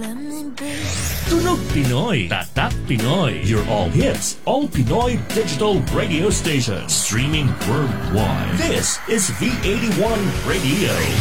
Tunog Pinoy, Tatak Pinoy. Your all hits, all Pinoy digital radio station. Streaming worldwide. This is V81 Radio.